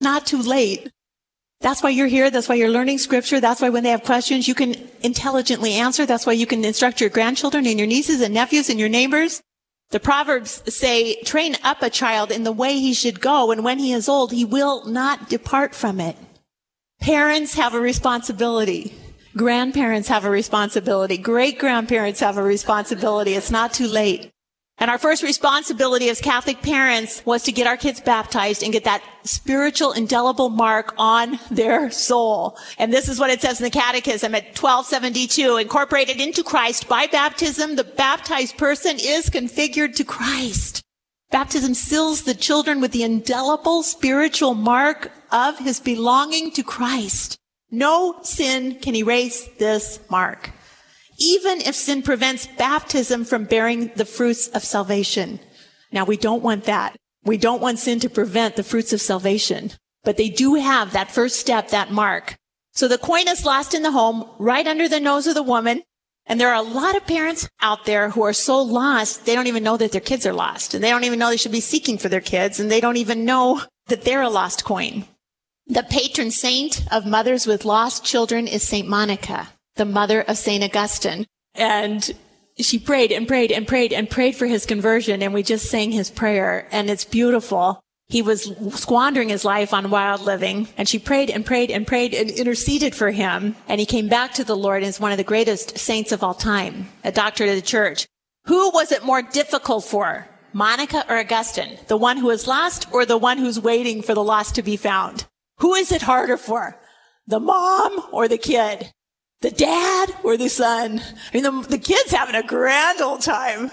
not too late. That's why you're here. That's why you're learning scripture. That's why when they have questions, you can intelligently answer. That's why you can instruct your grandchildren and your nieces and nephews and your neighbors. The Proverbs say, train up a child in the way he should go, and when he is old, he will not depart from it. Parents have a responsibility. Grandparents have a responsibility. Great-grandparents have a responsibility. It's not too late. And our first responsibility as Catholic parents was to get our kids baptized and get that spiritual indelible mark on their soul. And this is what it says in the Catechism at 1272. Incorporated into Christ by baptism, the baptized person is configured to Christ. Baptism seals the children with the indelible spiritual mark of his belonging to Christ. No sin can erase this mark, even if sin prevents baptism from bearing the fruits of salvation. Now, we don't want that. We don't want sin to prevent the fruits of salvation. But they do have that first step, that mark. So the coin is lost in the home, right under the nose of the woman. And there are a lot of parents out there who are so lost, they don't even know that their kids are lost. And they don't even know they should be seeking for their kids. And they don't even know that they're a lost coin. The patron saint of mothers with lost children is Saint Monica, the mother of St. Augustine. And she prayed and prayed and prayed and prayed for his conversion. And we just sang his prayer. And it's beautiful. He was squandering his life on wild living. And she prayed and prayed and prayed and interceded for him. And he came back to the Lord and is one of the greatest saints of all time, a doctor of the church. Who was it more difficult for, Monica or Augustine? The one who is lost or the one who's waiting for the lost to be found? Who is it harder for? The mom or the kid? The dad or the son? I mean, the kid's having a grand old time.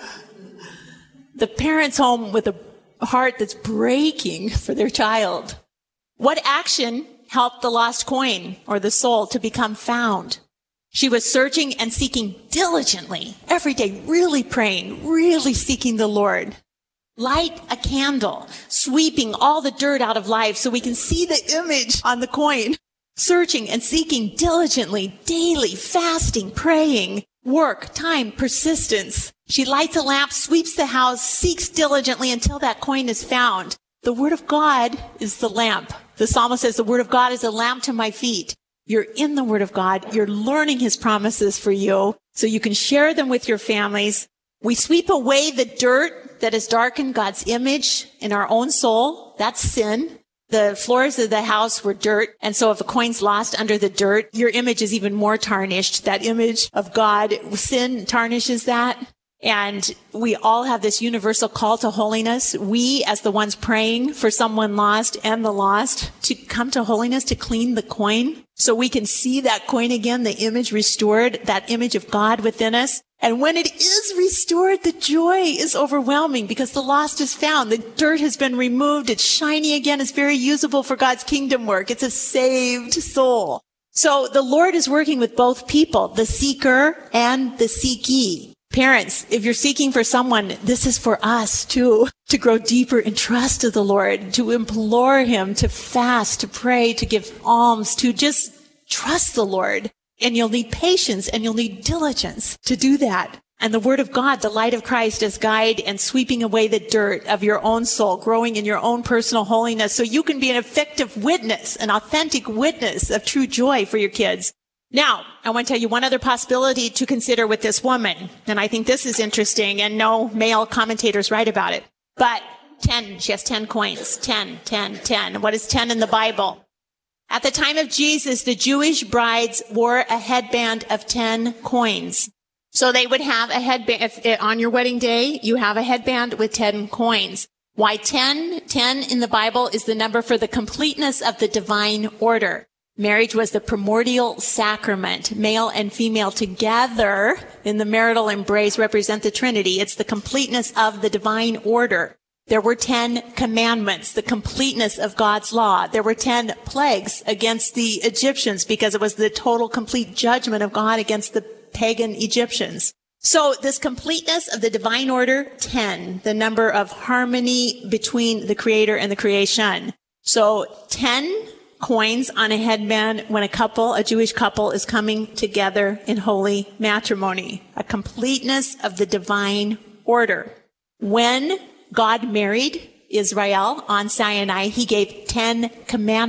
The parent's home with a heart that's breaking for their child. What action helped the lost coin or the soul to become found? She was searching and seeking diligently every day, really praying, really seeking the Lord. Light a candle, sweeping all the dirt out of life so we can see the image on the coin. Searching and seeking diligently, daily, fasting, praying, work, time, persistence. She lights a lamp, sweeps the house, seeks diligently until that coin is found. The Word of God is the lamp. The psalmist says, the Word of God is a lamp to my feet. You're in the Word of God. You're learning His promises for you so you can share them with your families. We sweep away the dirt that has darkened God's image in our own soul. That's sin. The floors of the house were dirt. And so if a coin's lost under the dirt, your image is even more tarnished. That image of God, sin tarnishes that. And we all have this universal call to holiness. We, as the ones praying for someone lost and the lost, to come to holiness, to clean the coin so we can see that coin again, the image restored, that image of God within us. And when it is restored, the joy is overwhelming because the lost is found. The dirt has been removed. It's shiny again. It's very usable for God's kingdom work. It's a saved soul. So the Lord is working with both people, the seeker and the seekee. Parents, if you're seeking for someone, this is for us too, to grow deeper in trust of the Lord, to implore Him, to fast, to pray, to give alms, to just trust the Lord. And you'll need patience and you'll need diligence to do that. And the Word of God, the light of Christ, as guide and sweeping away the dirt of your own soul, growing in your own personal holiness so you can be an effective witness, an authentic witness of true joy for your kids. Now, I want to tell you one other possibility to consider with this woman. And I think this is interesting, and no male commentators write about it. But 10, she has 10 coins. 10, 10, 10. What is 10 in the Bible? At the time of Jesus, the Jewish brides wore a headband of 10 coins. So they would have a headband. If, on your wedding day, you have a headband with 10 coins. Why 10? 10 in the Bible is the number for the completeness of the divine order. Marriage was the primordial sacrament. Male and female together in the marital embrace represent the Trinity. It's the completeness of the divine order. There were 10 commandments, the completeness of God's law. There were 10 plagues against the Egyptians because it was the total complete judgment of God against the pagan Egyptians. So this completeness of the divine order, 10, the number of harmony between the Creator and the creation. So 10 coins on a headband when a Jewish couple is coming together in holy matrimony. A completeness of the divine order. When God married Israel on Sinai, he gave 10 commandments.